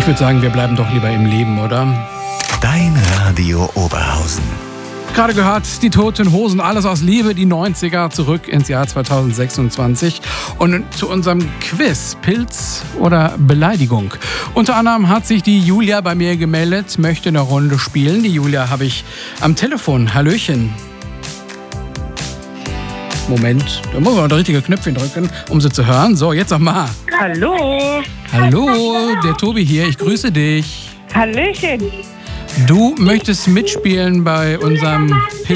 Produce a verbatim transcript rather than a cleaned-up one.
würde sagen, wir bleiben doch lieber im Leben, oder? Dein Radio Oberhausen. Gerade gehört, die Toten Hosen, alles aus Liebe, die neunziger, zurück ins Jahr zweitausendsechsundzwanzig. Und zu unserem Quiz, Pilz oder Beleidigung. Unter anderem hat sich die Julia bei mir gemeldet, möchte eine Runde spielen. Die Julia habe ich am Telefon. Hallöchen. Moment, da muss man das richtige Knöpfchen drücken, um sie zu hören. So, jetzt nochmal. Hallo. Hallo, der Tobi hier, ich grüße dich. Hallöchen. Du möchtest mitspielen bei unserem